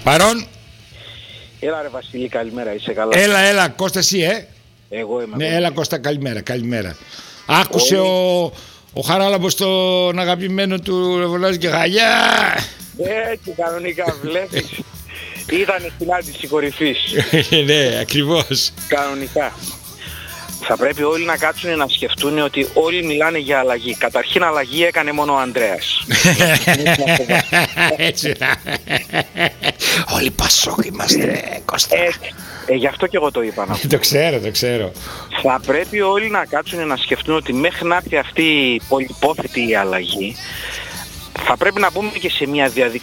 Παρόν. Έλα ρε Βασίλη, καλημέρα, είσαι καλά? Έλα, Κώστα εσύ, Εγώ είμαι. Ναι, έλα Κώστα, καλημέρα. Άκουσε ο Χαράλαμπος τον αγαπημένο του Ρεβολάζη και γαλιά. Έτσι, κανονικά βλέπεις. Ήταν συνάντηση κορυφής. Ναι, ακριβώς. Κανονικά. Θα πρέπει όλοι να κάτσουν να σκεφτούν ότι όλοι μιλάνε για αλλαγή. Καταρχήν αλλαγή έκανε μόνο ο Ανδρέας. Έτσι. Όλοι Πασόκ είμαστε, Κώστα. Γι' αυτό και εγώ το είπα. Το ξέρω. Θα πρέπει όλοι να κάτσουν να σκεφτούν ότι μέχρι να έρθει αυτή η πολυπόθετη αλλαγή, θα πρέπει να μπούμε και σε μια διαδικασία